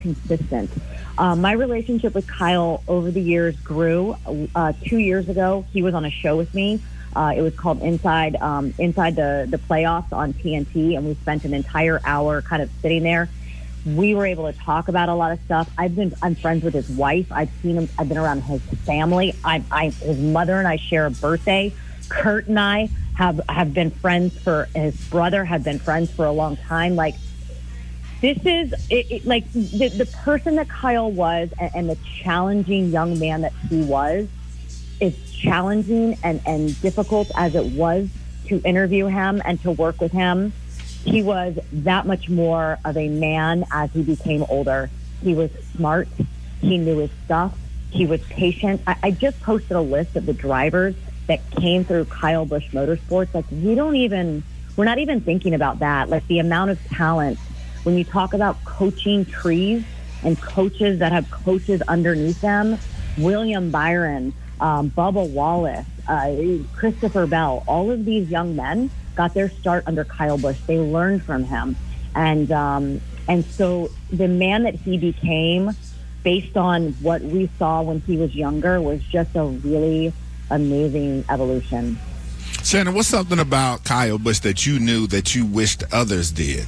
consistent. My relationship with Kyle over the years grew. 2 years ago, he was on a show with me. It was called Inside the Playoffs on TNT, and we spent an entire hour kind of sitting there. We were able to talk about a lot of stuff. I'm friends with his wife. I've seen him. I've been around his family. His mother and I share a birthday. Kurt and I have been friends his brother have been friends for a long time. Like, this is like the person that Kyle was and the challenging young man that he was, is challenging and difficult as it was to interview him and to work with him. He was that much more of a man as he became older. He was smart. He knew his stuff. He was patient. I just posted a list of the drivers that came through Kyle Busch Motorsports. Like, we're not even thinking about that. Like, the amount of talent. When you talk about coaching trees and coaches that have coaches underneath them, William Byron, Bubba Wallace, Christopher Bell, all of these young men got their start under Kyle Busch. They learned from him. And so the man that he became, based on what we saw when he was younger, was just a really amazing evolution. Shannon, what's something about Kyle Busch that you knew that you wished others did?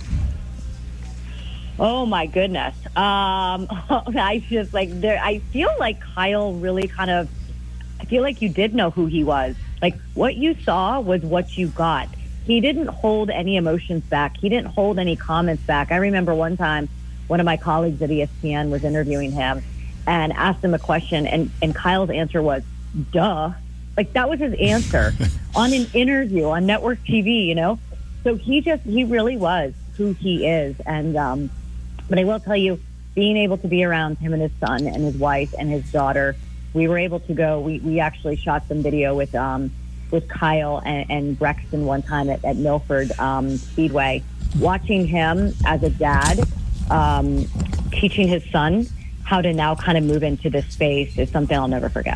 Oh my goodness. I feel like Kyle really I feel like you did know who he was. Like, what you saw was what you got. He didn't hold any emotions back. He didn't hold any comments back. I remember one time one of my colleagues at ESPN was interviewing him and asked him a question, and Kyle's answer was, duh. Like, that was his answer on an interview on network TV, you know? So he really was who he is. And, but I will tell you, being able to be around him and his son and his wife and his daughter, we were able to go. We actually shot some video with Kyle and Brexton one time at Milford Speedway. Watching him as a dad, teaching his son how to now kind of move into this space is something I'll never forget.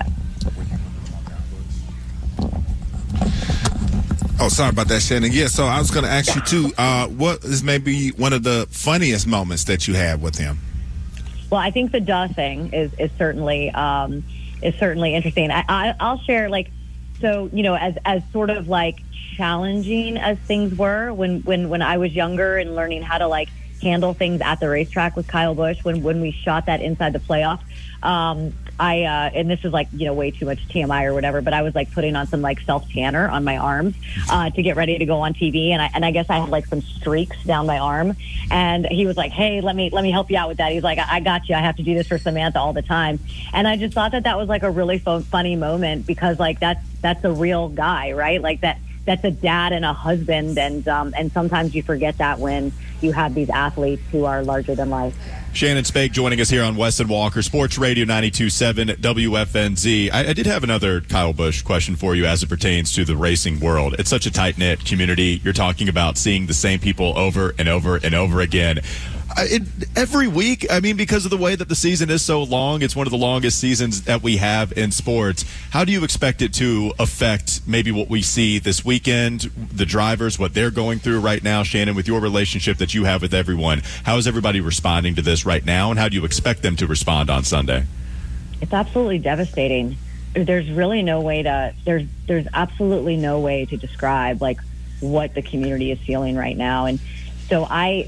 Oh, sorry about that, Shannon. Yeah, so I was going to ask you, too, what is maybe one of the funniest moments that you had with him? Well, I think the duh thing is certainly interesting. I'll share, like, so, you know, as sort of, like, challenging as things were when I was younger and learning how to, like, handle things at the racetrack with Kyle Busch, when we shot that Inside the Playoffs, and this is like, you know, way too much TMI or whatever, but I was like putting on some like self-tanner on my arms to get ready to go on TV, and I guess I had like some streaks down my arm, and he was like, hey, let me help you out with that. He's like, I got you. I have to do this for Samantha all the time. And I just thought that was like a really funny moment, because like that's a real guy, right? Like that's a dad and a husband, and sometimes you forget that when you have these athletes who are larger than life. Shannon Spake joining us here on Wes and Walker, Sports Radio 92.7 WFNZ. I did have another Kyle Busch question for you as it pertains to the racing world. It's such a tight-knit community. You're talking about seeing the same people over and over and over again. Every week, I mean, because of the way that the season is so long, it's one of the longest seasons that we have in sports. How do you expect it to affect maybe what we see this weekend, the drivers, what they're going through right now? Shannon, with your relationship that you have with everyone, how is everybody responding to this right now, and how do you expect them to respond on Sunday? It's absolutely devastating. There's really no way there's absolutely no way to describe like what the community is feeling right now. And so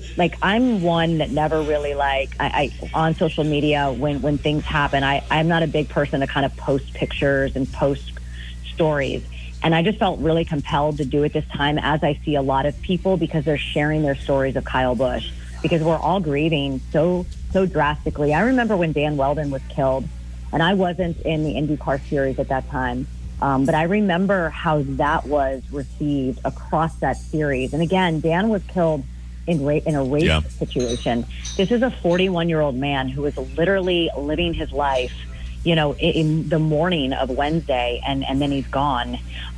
I'm one that never really I on social media when things happen, I'm not a big person to kind of post pictures and post stories. And I just felt really compelled to do it this time, as I see a lot of people, because they're sharing their stories of Kyle Busch, because we're all grieving so drastically. I remember when Dan Weldon was killed, and I wasn't in the IndyCar series at that time. But I remember how that was received across that series. And again, Dan was killed in a race situation. This is a 41-year-old man who was literally living his life, you know, in the morning of Wednesday, and then he's gone.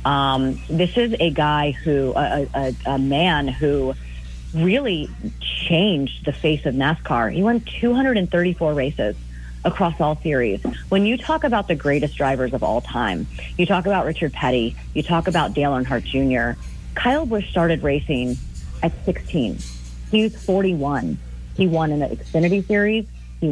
This is a guy who, a man who really changed the face of NASCAR. He won 234 races across all series. When you talk about the greatest drivers of all time, you talk about Richard Petty, you talk about Dale Earnhardt Jr., Kyle Busch started racing at 16. He was 41. He won in the Xfinity Series.